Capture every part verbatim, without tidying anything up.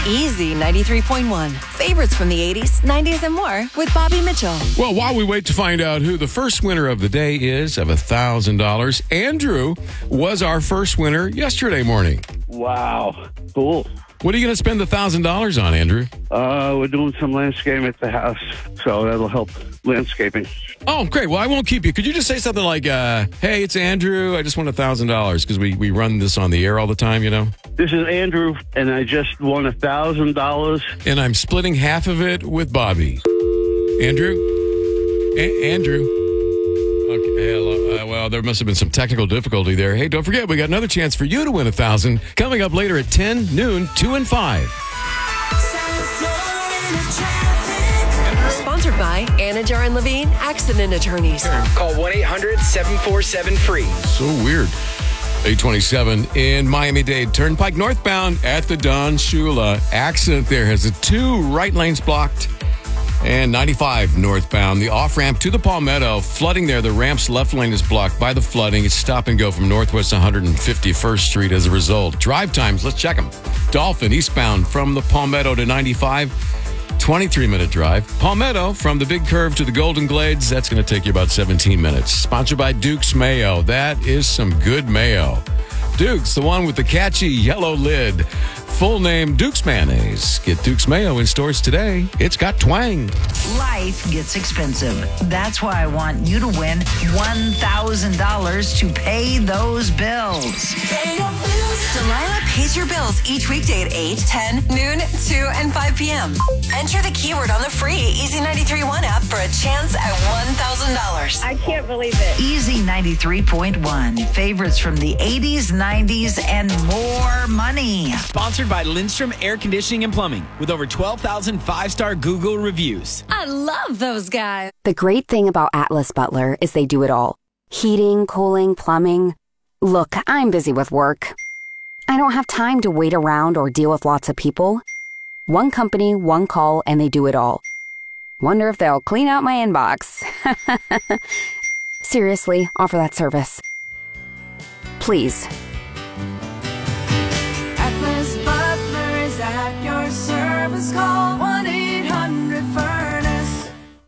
Easy ninety-three point one. Favorites from the eighties, nineties, and more with Bobby Mitchell. Well, while we wait to find out who the first winner of the day is of one thousand dollars, Andrew was our first winner yesterday morning. Wow. Cool. What are you going to spend the one thousand dollars on, Andrew? Uh, we're doing some landscaping at the house, so that'll help landscaping. Oh, great. Well, I won't keep you. Could you just say something like, uh, hey, it's Andrew. I just won one thousand dollars because we, we run this on the air all the time, you know? This is Andrew, and I just won one thousand dollars. And I'm splitting half of it with Bobby. Andrew? A- Andrew? Okay, hello. Uh, well, there must have been some technical difficulty there. Hey, don't forget, we got another chance for you to win one thousand dollars coming up later at ten, noon, two, and five. Sponsored by Anajar and Levine Accident Attorneys. Call one eight hundred seven four seven free. So weird. eight twenty-seven in Miami-Dade Turnpike northbound at the Don Shula. Accident there has the two right lanes blocked. And ninety-five northbound, the off-ramp to the Palmetto. Flooding there. The ramp's left lane is blocked by the flooding. It's stop and go from Northwest one hundred fifty-first Street as a result. Drive times, let's check them. Dolphin eastbound from the Palmetto to ninety-five. twenty-three minute drive. Palmetto from the big curve to the Golden Glades. That's going to take you about seventeen minutes. Sponsored by Duke's Mayo. That is some good mayo. Duke's, the one with the catchy yellow lid. Full name Duke's Mayonnaise. Get Duke's Mayo in stores today. It's got twang. Life gets expensive. That's why I want you to win one thousand dollars to pay those bills. Delilah pays your bills each weekday at eight, ten, noon, two, and five p.m. Enter the keyword on the free Easy ninety-three point one app for a chance at one thousand dollars. I can't believe it. Easy ninety-three point one. Favorites from the eighties, nineties, and more money. Sponsored by Lindstrom Air Conditioning and Plumbing with over twelve thousand five-star Google reviews. I love those guys. The great thing about Atlas Butler is they do it all. Heating, cooling, plumbing. Look, I'm busy with work. I don't have time to wait around or deal with lots of people. One company, one call, and they do it all. Wonder if they'll clean out my inbox. Seriously, offer that service. Please. Atlas Butler is at your service. Call one eight hundred furnace.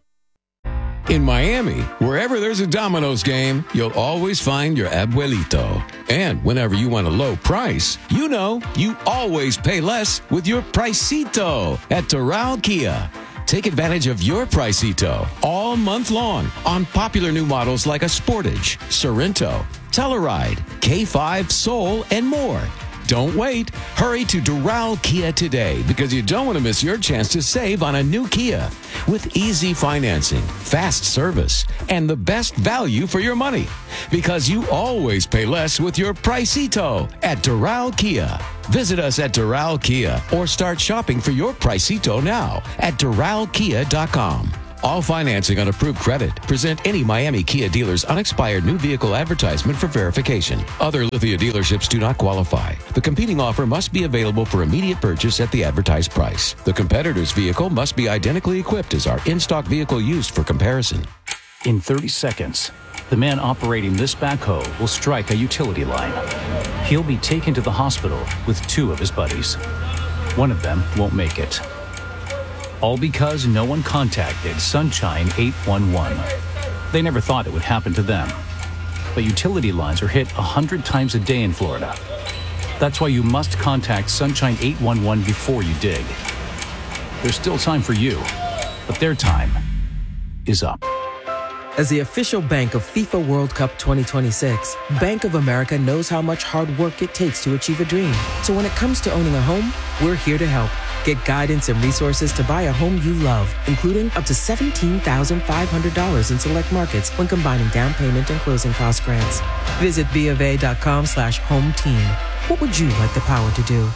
In Miami, wherever there's a Domino's game, you'll always find your abuelito. And whenever you want a low price, you know you always pay less with your Pricito at Doral Kia. Take advantage of your Pricito all month long on popular new models like a Sportage, Sorrento, Telluride, K five, Soul, and more. Don't wait. Hurry to Doral Kia today because you don't want to miss your chance to save on a new Kia with easy financing, fast service, and the best value for your money. Because you always pay less with your Pricito at Doral Kia. Visit us at Doral Kia or start shopping for your Pricito now at doral kia dot com. All financing on approved credit. Present any Miami Kia dealer's unexpired new vehicle advertisement for verification. Other Lithia dealerships do not qualify. The competing offer must be available for immediate purchase at the advertised price. The competitor's vehicle must be identically equipped as our in-stock vehicle used for comparison. In thirty seconds, the man operating this backhoe will strike a utility line. He'll be taken to the hospital with two of his buddies. One of them won't make it. All because no one contacted Sunshine eight one one. They never thought it would happen to them. But utility lines are hit one hundred times a day in Florida. That's why you must contact Sunshine eight one one before you dig. There's still time for you, but their time is up. As the official bank of FIFA World Cup twenty twenty-six, Bank of America knows how much hard work it takes to achieve a dream. So when it comes to owning a home, we're here to help. Get guidance and resources to buy a home you love, including up to seventeen thousand five hundred dollars in select markets when combining down payment and closing cost grants. Visit BofA.com slash home team. What would you like the power to do?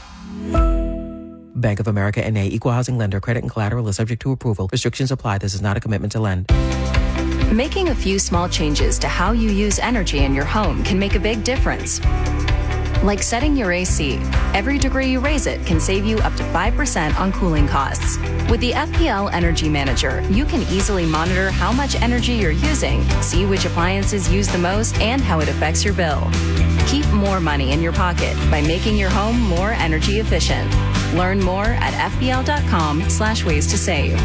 Bank of America N A, Equal Housing Lender. Credit and collateral is subject to approval. Restrictions apply. This is not a commitment to lend. Making a few small changes to how you use energy in your home can make a big difference. Like setting your A C. Every degree you raise it can save you up to five percent on cooling costs. With the F P L Energy Manager, you can easily monitor how much energy you're using, see which appliances use the most, and how it affects your bill. Keep more money in your pocket by making your home more energy efficient. Learn more at fbl.com slash ways to save.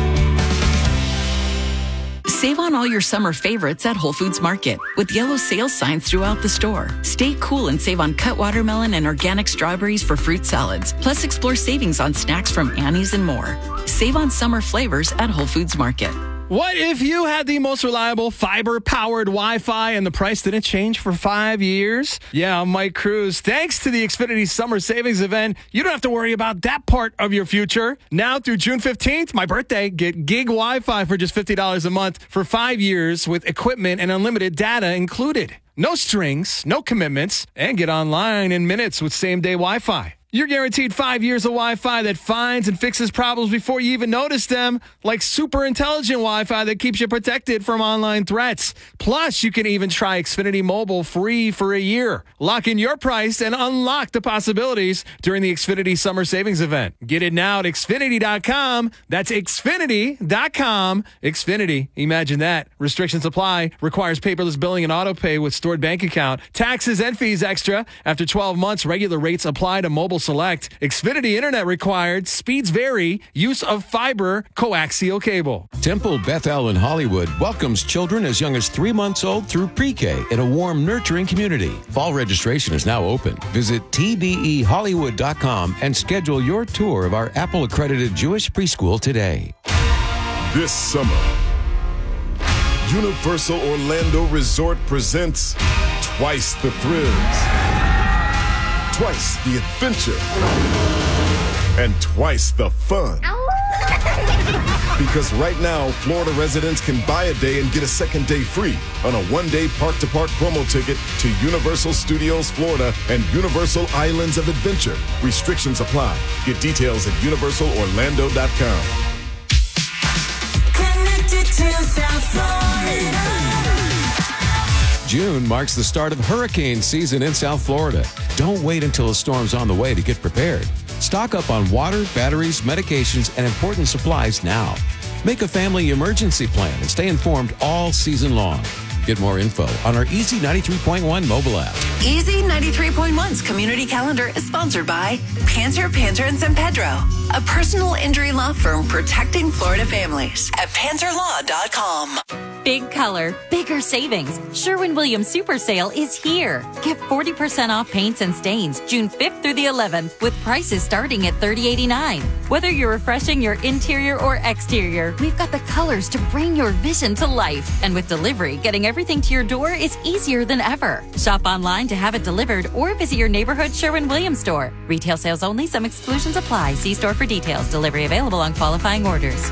Save on all your summer favorites at Whole Foods Market with yellow sales signs throughout the store. Stay cool and save on cut watermelon and organic strawberries for fruit salads. Plus, explore savings on snacks from Annie's and more. Save on summer flavors at Whole Foods Market. What if you had the most reliable fiber-powered Wi-Fi and the price didn't change for five years? Yeah, I'm Mike Cruz. Thanks to the Xfinity Summer Savings Event, you don't have to worry about that part of your future. Now through June fifteenth, my birthday, get gig Wi-Fi for just fifty dollars a month for five years with equipment and unlimited data included. No strings, no commitments, and get online in minutes with same-day Wi-Fi. You're guaranteed five years of Wi-Fi that finds and fixes problems before you even notice them, like super intelligent Wi-Fi that keeps you protected from online threats. Plus, you can even try Xfinity Mobile free for a year. Lock in your price and unlock the possibilities during the Xfinity Summer Savings Event. Get it now at Xfinity dot com. That's Xfinity dot com. Xfinity. Imagine that. Restrictions apply. Requires paperless billing and auto pay with stored bank account. Taxes and fees extra. After twelve months, regular rates apply to mobile select. Xfinity Internet required. Speeds vary. Use of fiber coaxial cable. Temple Bethel in Hollywood welcomes children as young as three months old through pre-K in a warm, nurturing community. Fall registration is now open. Visit T B E Hollywood dot com and schedule your tour of our Apple-accredited Jewish preschool today. This summer, Universal Orlando Resort presents Twice the Thrills, Twice the Adventure, and Twice the Fun. Because right now, Florida residents can buy a day and get a second day free on a one-day park-to-park promo ticket to Universal Studios Florida and Universal Islands of Adventure. Restrictions apply. Get details at universal orlando dot com. Connected to South Florida. June marks the start of hurricane season in South Florida. Don't wait until a storm's on the way to get prepared. Stock up on water, batteries, medications, and important supplies now. Make a family emergency plan and stay informed all season long. Get more info on our Easy ninety-three point one mobile app. Easy ninety-three point one's community calendar is sponsored by Panter, Panter and San Pedro, a personal injury law firm protecting Florida families at panter law dot com. Big color, bigger savings. Sherwin-Williams Super Sale is here. Get forty percent off paints and stains June fifth through the eleventh with prices starting at thirty eighty-nine. Whether you're refreshing your interior or exterior, we've got the colors to bring your vision to life. And with delivery, getting everything to your door is easier than ever. Shop online to have it delivered or visit your neighborhood Sherwin-Williams store. Retail sales only. Some exclusions apply. See store for details. Delivery available on qualifying orders.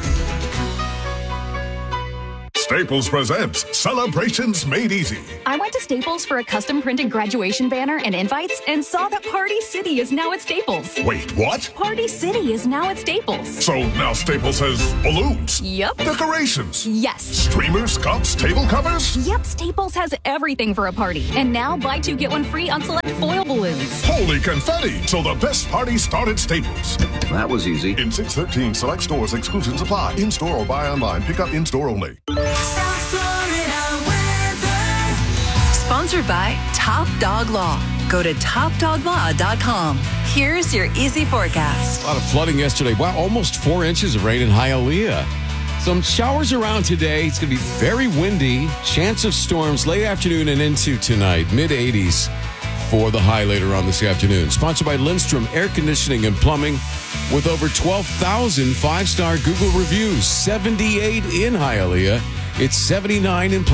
Staples presents Celebrations Made Easy. I went to Staples for a custom printed graduation banner and invites and saw that Party City is now at Staples. Wait, what? Party City is now at Staples. So now Staples has balloons. Yep. Decorations. Yes. Streamers, cups, table covers. Yep, Staples has everything for a party. And now buy two, get one free on select foil balloons. Holy confetti. So the best party started at Staples. That was easy. In six thirteen select stores, exclusions apply. In-store or buy online. Pick up in-store only. South Florida weather. Sponsored by Top Dog Law. Go to top dog law dot com. Here's your easy forecast. A lot of flooding yesterday. Wow, almost four inches of rain in Hialeah. Some showers around today. It's going to be very windy. Chance of storms late afternoon and into tonight. mid eighties for the high later on this afternoon. Sponsored by Lindstrom Air Conditioning and Plumbing with over twelve thousand five-star Google reviews. seventy-eight in Hialeah. It's seventy-nine in Pleasant.